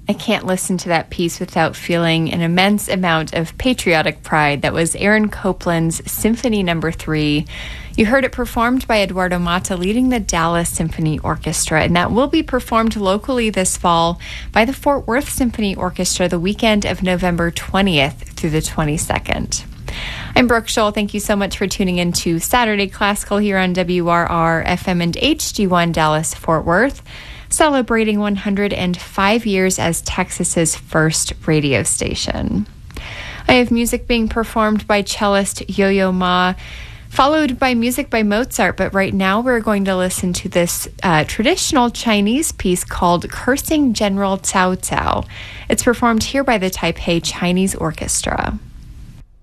I can't listen to that piece without feeling an immense amount of patriotic pride. That was Aaron Copland's Symphony No. 3. You heard it performed by Eduardo Mata leading the Dallas Symphony Orchestra, and that will be performed locally this fall by the Fort Worth Symphony Orchestra the weekend of November 20th through the 22nd. I'm Brooke Scholl. Thank you so much for tuning in to Saturday Classical here on WRR FM and HD1 Dallas Fort Worth, celebrating 105 years as Texas's first radio station. I have music being performed by cellist Yo-Yo Ma, followed by music by Mozart, but right now we're going to listen to this traditional Chinese piece called Cursing General Cao Cao. It's performed here by the Taipei Chinese Orchestra.